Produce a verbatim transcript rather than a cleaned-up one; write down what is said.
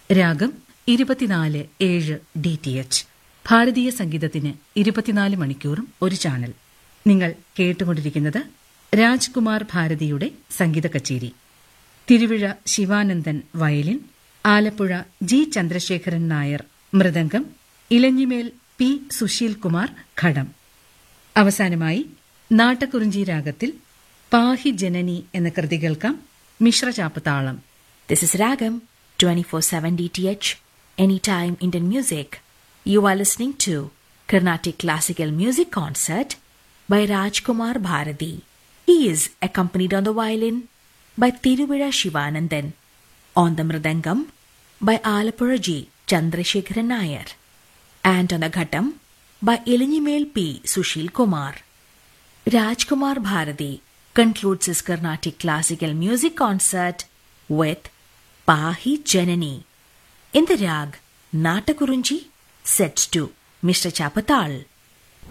രാഗം ഇരുപത്തിനാല് ഏഴ് ഡി ടി എച്ച്. ഭാരതീയ സംഗീതത്തിന് ഇരുപത്തിനാല് മണിക്കൂറും ഒരു ചാനൽ. നിങ്ങൾ കേട്ടുകൊണ്ടിരിക്കുന്നത് രാജ്കുമാർ ഭാരതിയുടെ സംഗീത കച്ചേരി. Thiruvizha Sivanandan violin, Alappuzha G Chandrasekharan Nair mridangam, Elanjimel P Sushil Kumar ഘടം. അവസാനമായി നാട്ടക്കുറിഞ്ചി രാഗത്തിൽ പാഹി ജനനി എന്ന കൃതി കേൾക്കാം. മിശ്രചാപ്പത്താളം. This is Ragam, twenty-four seven D T H, Anytime Indian Music. You are listening to Carnatic Classical Music Concert by Rajkumar Bharati. He is accompanied on the violin by Tiruvira Shivanandan, on the mridangam by Alappuzha G. Chandrasekharan Nair, and on the ghattam by Ilinjimel P. Sushil Kumar. Rajkumar Bharati concludes his Carnatic Classical Music Concert with Pahi Janani in the rag Natakurunji, set to Mister Chapatal.